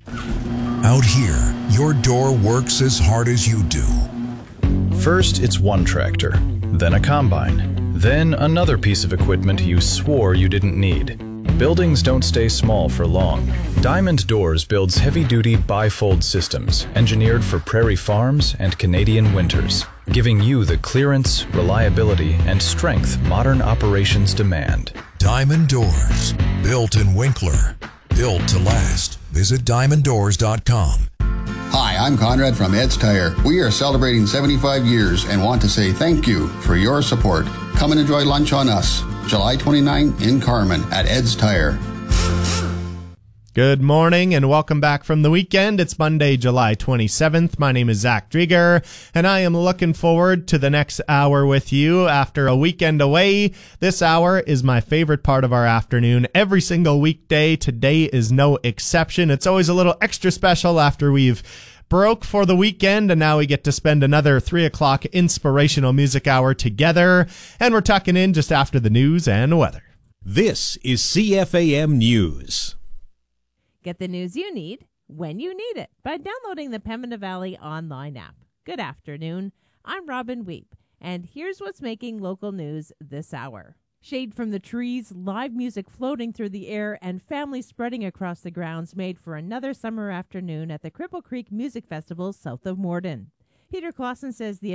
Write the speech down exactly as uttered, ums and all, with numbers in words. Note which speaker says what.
Speaker 1: Out here, your door works as hard as you do.
Speaker 2: First, it's one tractor, then a combine, then another piece of equipment you swore you didn't need. Buildings don't stay small for long. Diamond Doors builds heavy-duty bifold systems engineered for prairie farms and Canadian winters, giving you the clearance, reliability, and strength modern operations demand.
Speaker 1: Diamond Doors, built in Winkler, built to last. Visit diamond doors dot com.
Speaker 3: Hi, I'm Conrad from Ed's Tire. We are celebrating seventy-five years and want to say thank you for your support. Come and enjoy lunch on us, July twenty-ninth in Carman at Ed's Tire.
Speaker 4: Good morning and welcome back from the weekend. It's Monday, July twenty-seventh. My name is Zach Drieger, and I am looking forward to the next hour with you after a weekend away. This hour is my favorite part of our afternoon every single weekday. Today is no exception. It's always a little extra special after we've broke for the weekend, and now we get to spend another three o'clock inspirational music hour together, and we're tucking in just after the news and weather.
Speaker 5: This is C F A M News.
Speaker 6: Get the news you need when you need it by downloading the Pembina Valley online app. Good afternoon. I'm Robin Weep, and here's what's making local news this hour. Shade from the trees, live music floating through the air, and families spreading across the grounds made for another summer afternoon at the Cripple Creek Music Festival south of Morden. Peter Clausen says the